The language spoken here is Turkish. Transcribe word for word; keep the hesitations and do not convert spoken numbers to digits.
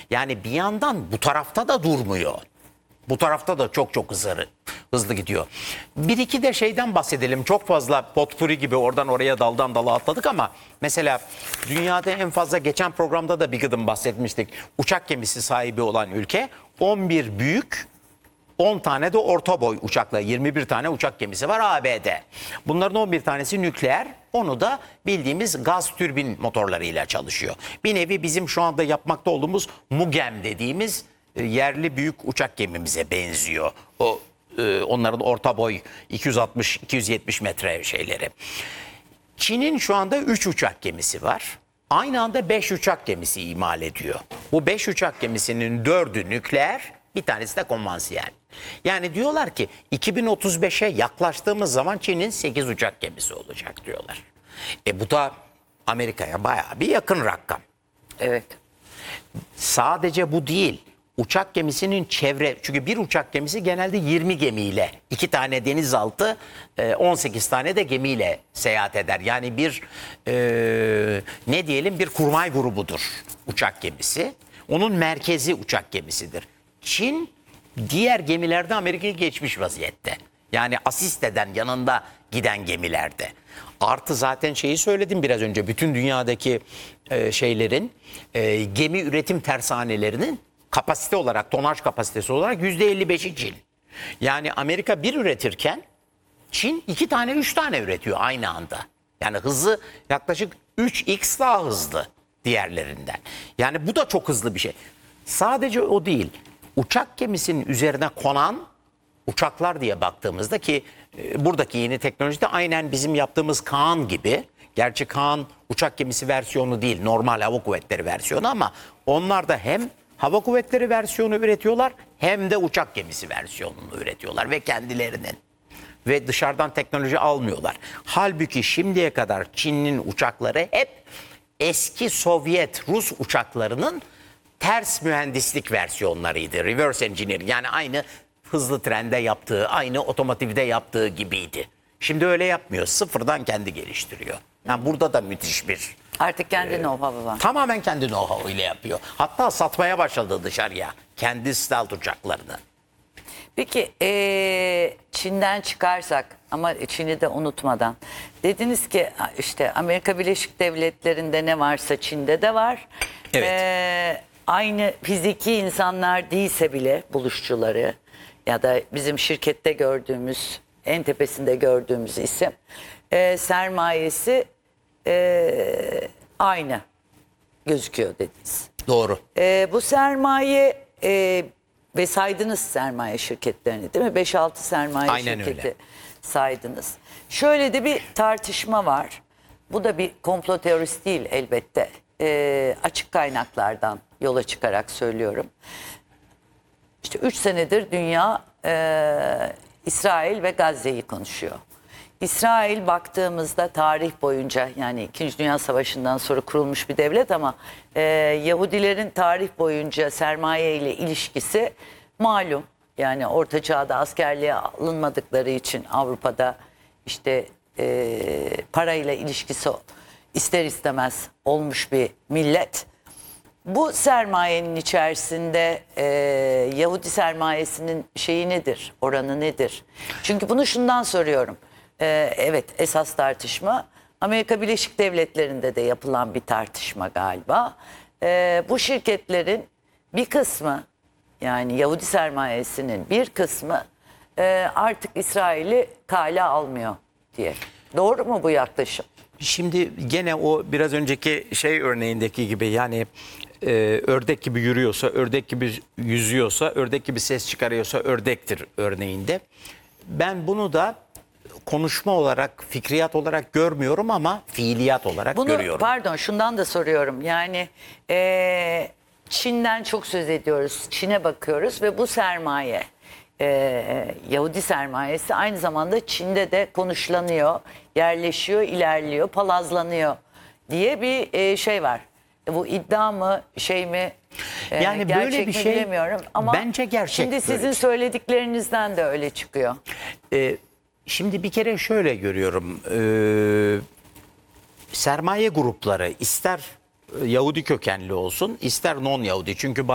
Yani bir yandan bu tarafta da durmuyor. Bu tarafta da çok çok hızlı, hızlı gidiyor. Bir iki de şeyden bahsedelim. Çok fazla potpuri gibi oradan oraya daldan dala atladık ama mesela dünyada en fazla, geçen programda da bir gıdım bahsetmiştik, uçak gemisi sahibi olan ülke, on bir büyük, on tane de orta boy uçakla, yirmi bir tane uçak gemisi var A B D. Bunların on bir tanesi nükleer, onu da bildiğimiz gaz türbin motorlarıyla çalışıyor. Bir nevi bizim şu anda yapmakta olduğumuz MUGEM dediğimiz yerli büyük uçak gemimize benziyor. O e, onların orta boy iki yüz altmış iki yüz yetmiş metre şeyleri. Çin'in şu anda üç uçak gemisi var. Aynı anda beş uçak gemisi imal ediyor. Bu beş uçak gemisinin dördü nükleer, bir tanesi de konvansiyel. Yani diyorlar ki iki bin otuz beşe yaklaştığımız zaman Çin'in sekiz uçak gemisi olacak diyorlar. E bu da Amerika'ya bayağı bir yakın rakam. Evet. Sadece bu değil. Uçak gemisinin çevre, çünkü bir uçak gemisi genelde yirmi gemiyle, iki tane denizaltı, on sekiz tane de gemiyle seyahat eder. Yani bir e, ne diyelim, bir kurmay grubudur uçak gemisi. Onun merkezi uçak gemisidir. Çin diğer gemilerde Amerika'yı geçmiş vaziyette. Yani asist eden, yanında giden gemilerde. Artı zaten şeyi söyledim biraz önce, bütün dünyadaki e, şeylerin, e, gemi üretim tersanelerinin kapasite olarak, tonaj kapasitesi olarak yüzde elli beşi Çin. Yani Amerika bir üretirken Çin iki tane, üç tane üretiyor aynı anda. Yani hızı yaklaşık üç x daha hızlı diğerlerinden. Yani bu da çok hızlı bir şey. Sadece o değil. Uçak gemisinin üzerine konan uçaklar diye baktığımızda, ki e, buradaki yeni teknolojide aynen bizim yaptığımız Kaan gibi. Gerçi Kaan uçak gemisi versiyonu değil, normal hava kuvvetleri versiyonu, ama onlar da hem hava kuvvetleri versiyonu üretiyorlar hem de uçak gemisi versiyonunu üretiyorlar ve kendilerinin. Ve dışarıdan teknoloji almıyorlar. Halbuki şimdiye kadar Çin'in uçakları hep eski Sovyet, Rus uçaklarının ters mühendislik versiyonlarıydı. Reverse engineering, yani aynı hızlı trende yaptığı, aynı otomotivde yaptığı gibiydi. Şimdi öyle yapmıyor. Sıfırdan kendi geliştiriyor. Yani burada da müthiş bir... Artık kendi e, know-how'u var. Tamamen kendi know-how ile yapıyor. Hatta satmaya başladı dışarıya kendi stealth uçaklarını. Peki ee, Çin'den çıkarsak, ama Çin'i de unutmadan, dediniz ki işte Amerika Birleşik Devletleri'nde ne varsa Çin'de de var. Evet. E, aynı fiziki insanlar değilse bile buluşçuları ya da bizim şirkette gördüğümüz, en tepesinde gördüğümüz isim, e, sermayesi e, aynı gözüküyor dediniz. Doğru. E, bu sermaye e, ve saydınız sermaye şirketlerini, değil mi? beş altı sermaye Aynen şirketi öyle saydınız. Şöyle de bir tartışma var. Bu da bir komplo teorisi değil elbette. E, açık kaynaklardan yola çıkarak söylüyorum. İşte üç senedir dünya e, İsrail ve Gazze'yi konuşuyor. İsrail baktığımızda tarih boyunca, yani İkinci Dünya Savaşı'ndan sonra kurulmuş bir devlet, ama e, Yahudilerin tarih boyunca sermaye ile ilişkisi malum. Yani Orta Çağ'da askerliğe alınmadıkları için Avrupa'da işte e, parayla ilişkisi ister istemez olmuş bir millet. Bu sermayenin içerisinde e, Yahudi sermayesinin şeyi nedir, oranı nedir? Çünkü bunu şundan soruyorum. E, evet, esas tartışma Amerika Birleşik Devletleri'nde de yapılan bir tartışma galiba. E, bu şirketlerin bir kısmı, yani Yahudi sermayesinin bir kısmı e, artık İsrail'i kale almıyor diye. Doğru mu bu yaklaşım? Şimdi gene o biraz önceki şey örneğindeki gibi, yani e, ördek gibi yürüyorsa, ördek gibi yüzüyorsa, ördek gibi ses çıkarıyorsa ördektir örneğinde. Ben bunu da konuşma olarak, fikriyat olarak görmüyorum ama fiiliyat olarak Bunu, görüyorum. Pardon, şundan da soruyorum. Yani e, Çin'den çok söz ediyoruz. Çin'e bakıyoruz ve bu sermaye, e, Yahudi sermayesi aynı zamanda Çin'de de konuşlanıyor, yerleşiyor, ilerliyor, palazlanıyor diye bir e, şey var. E, bu iddia mı, şey mi? E, Yani gerçek böyle bir mi şey bilemiyorum ama bence gerçek. Şimdi sizin söylediklerinizden de öyle çıkıyor. Ee, şimdi bir kere şöyle görüyorum. Ee, sermaye grupları ister Yahudi kökenli olsun, ister non Yahudi. Çünkü